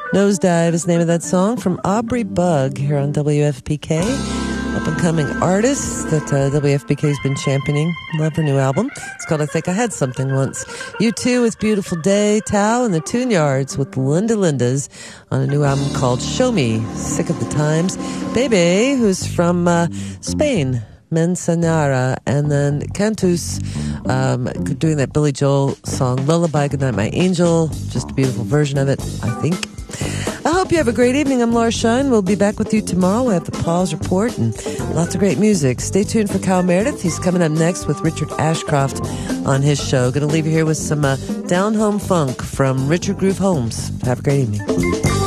Nosedive is the name of that song from Aubrey Bug here on WFPK. Up-and-coming artist that WFPK's been championing. Love her new album. It's called I Think I Had Something Once. U2 with Beautiful Day, Tao and the Tune Yards with Linda Lindas on a new album called Show Me, Sick of the Times. Bebe, who's from Spain, Manzanara, and then Cantus doing that Billy Joel song, Lullaby, Goodnight My Angel. Just a beautiful version of it, I think. I hope you have a great evening. I'm Laura Shine. We'll be back with you tomorrow. We have the Pause Report and lots of great music. Stay tuned for Kyle Meredith. He's coming up next with Richard Ashcroft on his show. Going to leave you here with some down-home funk from Richard Groove Holmes. Have a great evening.